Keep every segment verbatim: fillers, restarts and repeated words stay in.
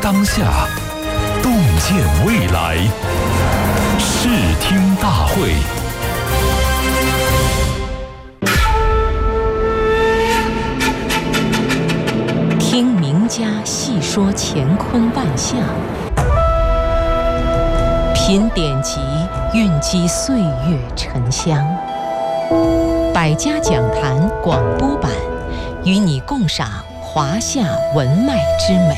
当下，洞见未来。视听大会。 听名家细说乾坤万象，品典籍蕴积岁月沉香。百家讲坛广播版，与你共赏华夏文脉之美。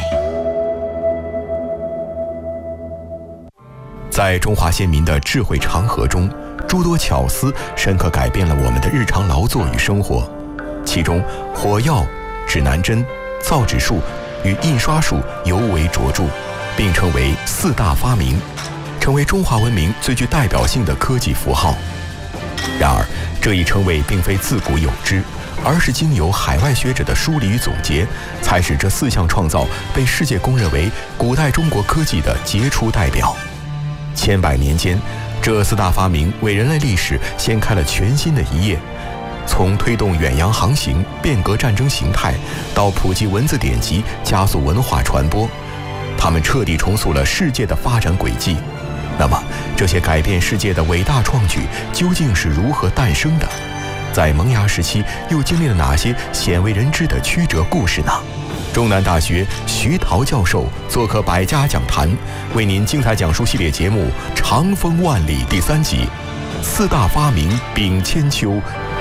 在中华先民的智慧长河中，诸多巧思深刻改变了我们的日常劳作与生活。其中，火药、指南针、造纸术与印刷术尤为卓著，并称为四大发明，成为中华文明最具代表性的科技符号。然而，这一称谓并非自古有之，而是经由海外学者的梳理与总结，才使这四项创造被世界公认为古代中国科技的杰出代表。千百年间，这四大发明为人类历史掀开了全新的一页。从推动远洋航行、变革战争形态，到普及文字典籍、加速文化传播，他们彻底重塑了世界的发展轨迹。那么，这些改变世界的伟大创举究竟是如何诞生的？在萌芽时期，又经历了哪些鲜为人知的曲折故事呢？中南大学徐涛教授做客百家讲坛，为您精彩讲述系列节目《长风万里》第三集：四大发明秉千秋。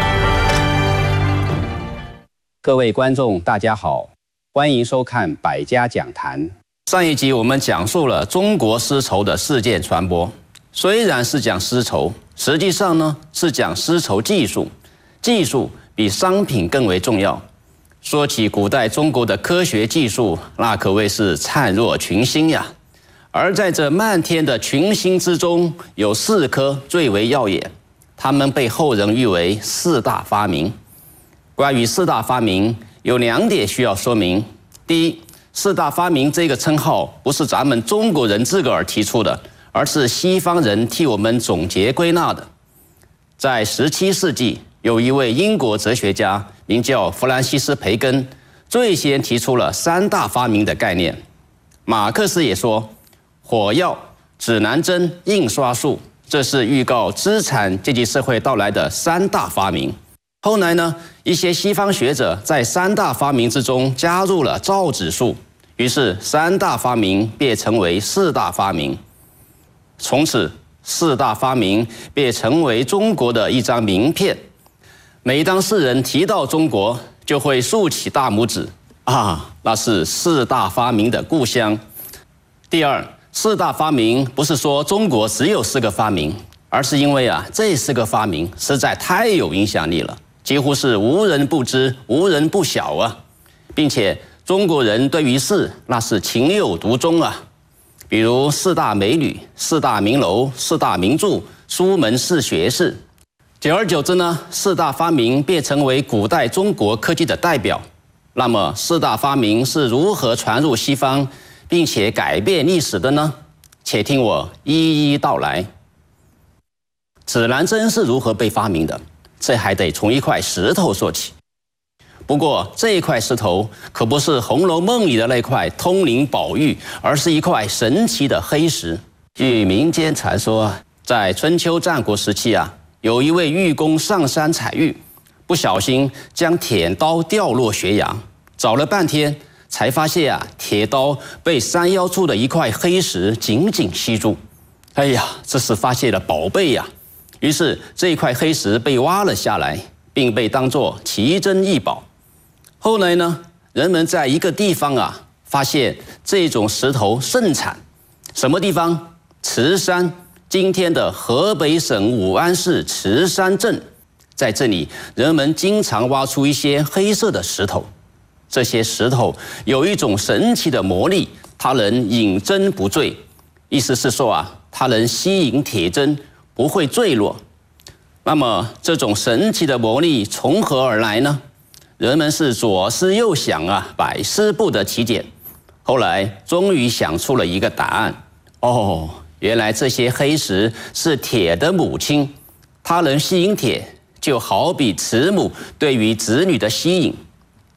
各位观众，大家好，欢迎收看百家讲坛。上一集我们讲述了中国丝绸的事件传播，虽然是讲丝绸，实际上呢是讲丝绸技术，技术比商品更为重要。说起古代中国的科学技术，那可谓是灿若群星呀。而在这漫天的群星之中，有四颗最为耀眼，它们被后人誉为四大发明。关于四大发明，有两点需要说明。第一，四大发明这个称号不是咱们中国人自个儿提出的，而是西方人替我们总结归纳的。在十七世纪，有一位英国哲学家名叫弗兰西斯·培根，最先提出了三大发明的概念。马克思也说，火药、指南针、印刷术，这是预告资产阶级社会到来的三大发明。后来呢，一些西方学者在三大发明之中加入了造纸术，于是三大发明便成为四大发明。从此，四大发明便成为中国的一张名片。每当世人提到中国，就会竖起大拇指啊，那是四大发明的故乡。第二，四大发明不是说中国只有四个发明，而是因为啊，这四个发明实在太有影响力了，几乎是无人不知、无人不晓啊，并且中国人对于四那是情有独钟啊。比如四大美女、四大名楼、四大名著、书门四学士。久而久之呢，四大发明便成为古代中国科技的代表。那么，四大发明是如何传入西方，并且改变历史的呢？且听我一一道来。指南针是如何被发明的？这还得从一块石头说起。不过，这一块石头可不是《红楼梦》里的那块通灵宝玉，而是一块神奇的黑石。据民间传说，在春秋战国时期啊，有一位玉工上山采玉，不小心将铁刀掉落悬崖，找了半天才发现啊，铁刀被山腰处的一块黑石紧紧吸住。哎呀，这是发现了宝贝呀！于是这一块黑石被挖了下来，并被当作奇珍异宝。后来呢，人们在一个地方啊，发现这种石头盛产。什么地方？慈山。今天的河北省武安市慈山镇，在这里，人们经常挖出一些黑色的石头。这些石头有一种神奇的魔力，它能引针不坠，意思是说啊，它能吸引铁针，不会坠落。那么，这种神奇的魔力从何而来呢？人们是左思右想啊，百思不得其解。后来，终于想出了一个答案。哦。原来这些黑石是铁的母亲，它能吸引铁，就好比慈母对于子女的吸引。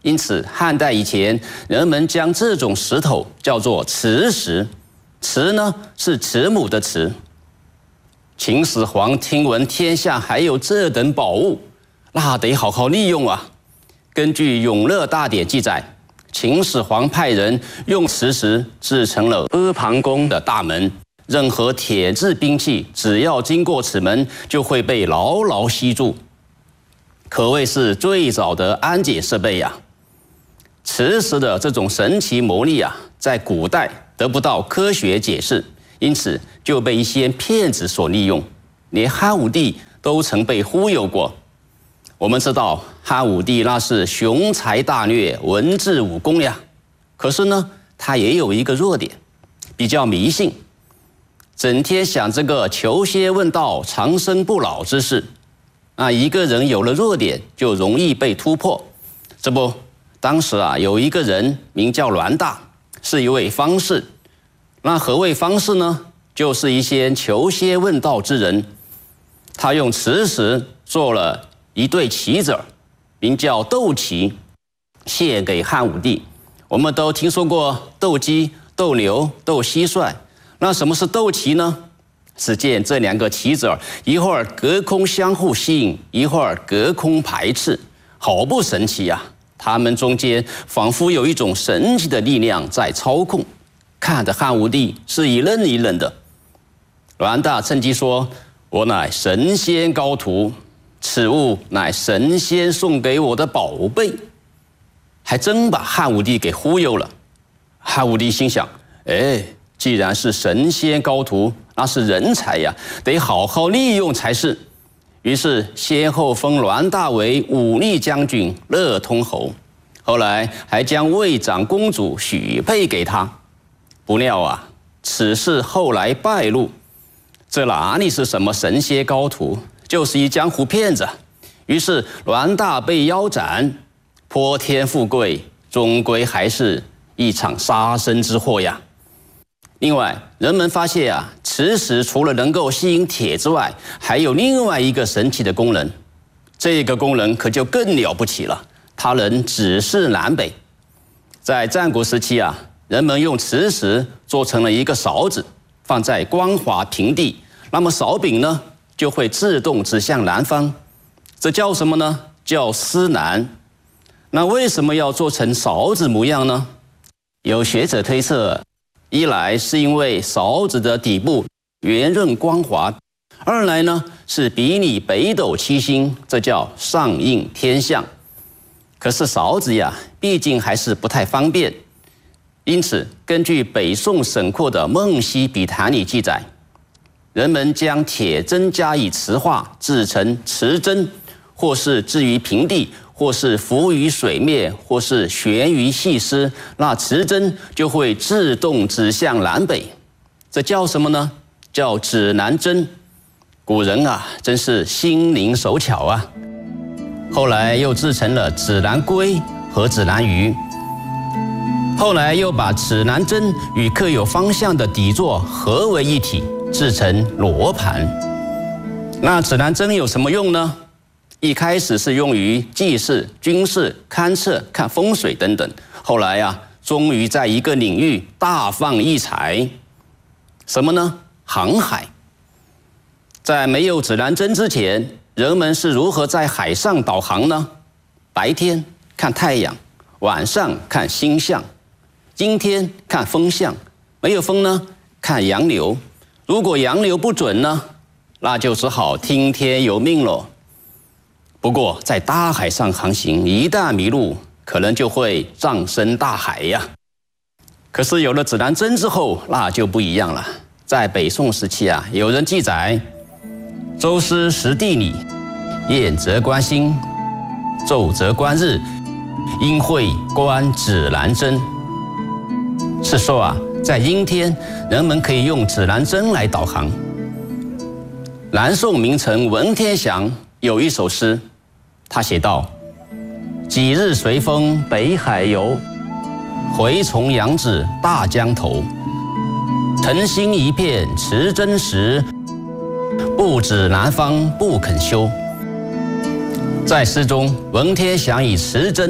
因此汉代以前人们将这种石头叫做磁石，磁呢是慈母的慈。秦始皇听闻天下还有这等宝物，那得好好利用啊。根据《永乐大典》记载，秦始皇派人用磁石制成了阿房宫的大门，任何铁制兵器只要经过此门，就会被牢牢吸住，可谓是最早的安检设备呀。磁石的这种神奇魔力啊，在古代得不到科学解释，因此就被一些骗子所利用，连汉武帝都曾被忽悠过。我们知道汉武帝那是雄才大略，文治武功呀，可是呢，他也有一个弱点，比较迷信，整天想这个求仙问道、长生不老之事。啊，一个人有了弱点，就容易被突破。这不，当时啊，有一个人名叫栾大，是一位方士。那何谓方士呢？就是一些求仙问道之人。他用磁石做了一对棋子，名叫斗棋，献给汉武帝。我们都听说过斗鸡、斗牛、斗蟋蟀，那什么是斗棋呢？只见这两个棋子一会儿隔空相互吸引，一会儿隔空排斥，好不神奇呀！他们中间仿佛有一种神奇的力量在操控，看得汉武帝是一愣一愣的。栾大趁机说：“我乃神仙高徒，此物乃神仙送给我的宝贝。”还真把汉武帝给忽悠了。汉武帝心想：哎，既然是神仙高徒，那是人才呀，得好好利用才是。于是先后封栾大为武力将军、乐通侯，后来还将魏长公主许配给他。不料啊，此事后来败露，这哪里是什么神仙高徒，就是一江湖骗子。于是栾大被腰斩，泼天富贵，终归还是一场杀身之祸呀。另外，人们发现啊，磁石除了能够吸引铁之外，还有另外一个神奇的功能。这个功能可就更了不起了，它能指示南北。在战国时期啊，人们用磁石做成了一个勺子，放在光滑平地，那么勺柄呢就会自动指向南方。这叫什么呢？叫司南。那为什么要做成勺子模样呢？有学者推测，一来是因为勺子的底部圆润光滑，二来呢是比拟北斗七星，这叫上应天象。可是勺子呀，毕竟还是不太方便，因此根据北宋沈括的《梦溪笔谈》里记载，人们将铁针加以磁化，制成磁针，或是置于平地，或是浮于水面，或是悬于细丝，那磁针就会自动指向南北。这叫什么呢？叫指南针。古人啊，真是心灵手巧啊。后来又制成了指南龟和指南鱼，后来又把指南针与刻有方向的底座合为一体，制成罗盘。那指南针有什么用呢？一开始是用于记事、军事、勘测、看风水等等，后来啊，终于在一个领域大放异彩。什么呢？航海。在没有指南针之前，人们是如何在海上导航呢？白天看太阳，晚上看星象，今天看风向，没有风呢，看洋流。如果洋流不准呢，那就只好听天由命咯。不过在大海上航行，一旦迷路，可能就会葬身大海呀。可是有了指南针之后，那就不一样了。在北宋时期啊，有人记载：周师识地理，验则观星，昼则观日，应会观指南针。是说啊，在阴天，人们可以用指南针来导航。南宋名臣文天祥有一首诗，他写道：几日随风北海游，回重阳至大江头。诚心一片持真实，不指南方不肯休。在诗中，文天祥以持针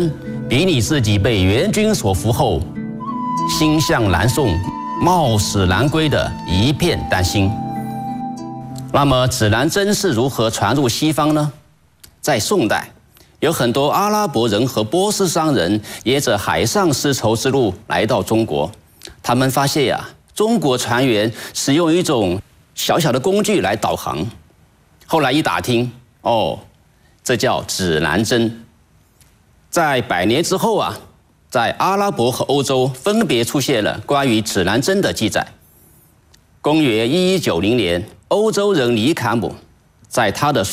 比你自己被元军所俘后，心向南宋，冒死南归的一片担心。那么指南针是如何传入西方呢？在宋代，有很多阿拉伯人和波斯商人沿着海上丝绸之路来到中国，他们发现呀、啊，中国船员使用一种小小的工具来导航。后来一打听，哦，这叫指南针。在百年之后啊，在阿拉伯和欧洲分别出现了关于指南针的记载。公元一一九零年，欧洲人尼坎姆在他的书